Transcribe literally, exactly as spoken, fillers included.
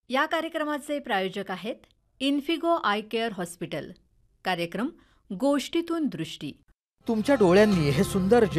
या कार्यक्रमाचे प्रायोजक आहेत इन्फिगो आय केअर हॉस्पिटल. कार्यक्रम गोष्टीतून दृष्टी. तुमच्या डोळ्यांनी हे सुंदर